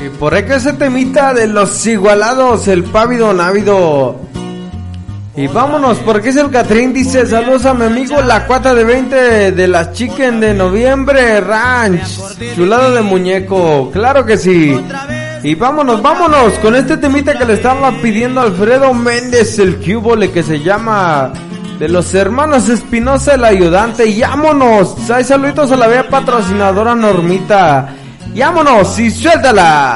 Y por ahí que ese temita de los igualados, el pávido návido. Y vámonos, porque es el Catrín, dice, saludos a mi amigo la 4 de 20 de las Chicken de Noviembre Ranch, chulado de muñeco, claro que sí. Y vámonos con este temita que le estaba pidiendo Alfredo Méndez, el cubole, que se llama de los hermanos Espinosa, el ayudante. Y vámonos, hay saluditos a la bella patrocinadora Normita. Y vámonos y suéltala.